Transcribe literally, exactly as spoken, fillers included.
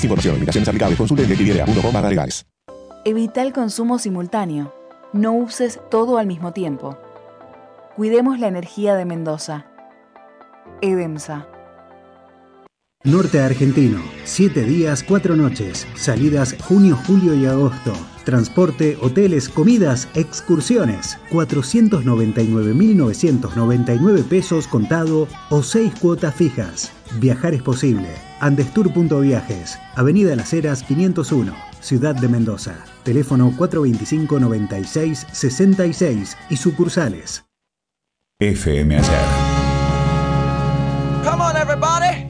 más información, limitaciones aplicables, consulte en detididea punto com barra legales. Evita el consumo simultáneo. No uses todo al mismo tiempo. Cuidemos la energía de Mendoza. EDEMSA. Norte Argentino, siete días, cuatro noches, salidas junio, julio y agosto. Transporte, hoteles, comidas, excursiones. cuatrocientos noventa y nueve mil novecientos noventa y nueve pesos contado o seis cuotas fijas. Viajar es posible. Andestur punto viajes, Avenida Las Heras quinientos uno, Ciudad de Mendoza. Teléfono cuatro veinticinco, noventa y seis, sesenta y seis y sucursales. F M Ayer. Come on, everybody.